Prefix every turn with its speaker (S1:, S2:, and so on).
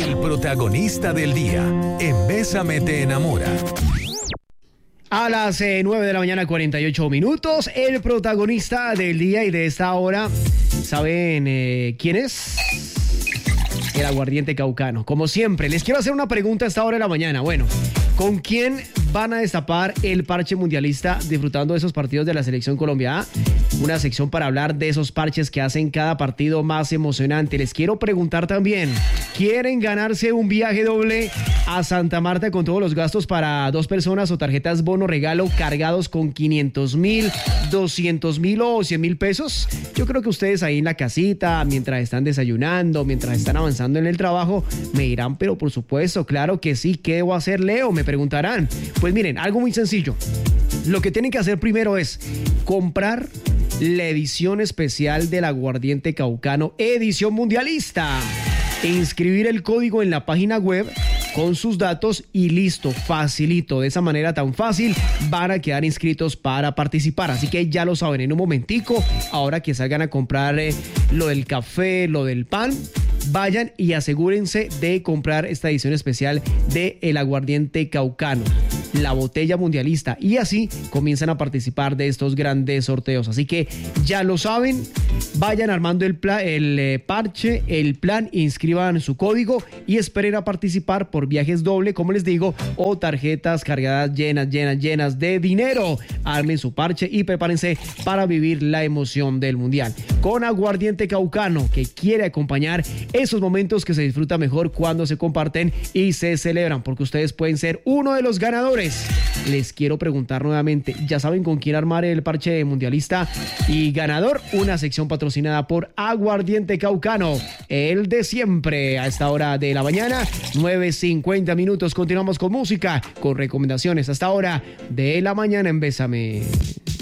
S1: El protagonista del día en Bésame te enamora.
S2: A las 9 de la mañana, 48 minutos, el protagonista del día y de esta hora, ¿saben quién es? El aguardiente caucano. Como siempre, les quiero hacer una pregunta a esta hora de la mañana. Bueno, ¿con quién van a destapar el parche mundialista disfrutando de esos partidos de la Selección Colombia A? Una sección para hablar de esos parches que hacen cada partido más emocionante. Les quiero preguntar también, ¿quieren ganarse un viaje doble a Santa Marta con todos los gastos para 2 personas o tarjetas bono regalo cargados con 500,000, 200,000 o 100,000 pesos? Yo creo que ustedes ahí en la casita, mientras están desayunando, mientras están avanzando en el trabajo, me dirán, pero por supuesto, claro que sí, ¿qué debo hacer, Leo? Me preguntarán. Pues miren, algo muy sencillo. Lo que tienen que hacer primero es comprar la edición especial del aguardiente caucano, edición mundialista. E inscribir el código en la página web con sus datos y listo, facilito. De esa manera tan fácil van a quedar inscritos para participar. Así que ya lo saben, en un momentico, ahora que salgan a comprar lo del café, lo del pan, vayan y asegúrense de comprar esta edición especial de el aguardiente caucano, la botella mundialista, y así comienzan a participar de estos grandes sorteos. Así que ya lo saben, vayan armando el parche, el plan, inscriban su código y esperen a participar por viajes doble, como les digo, o tarjetas cargadas llenas de dinero. Armen su parche y prepárense para vivir la emoción del mundial con aguardiente caucano, que quiere acompañar esos momentos que se disfruta mejor cuando se comparten y se celebran, porque ustedes pueden ser uno de los ganadores. Les quiero preguntar nuevamente, ¿ya saben con quién armar el parche mundialista? Y ganador, una sección patrocinada por Aguardiente Caucano, el de siempre. A esta hora de la mañana, 9:50 minutos, continuamos con música, con recomendaciones hasta ahora de la mañana en Bésame.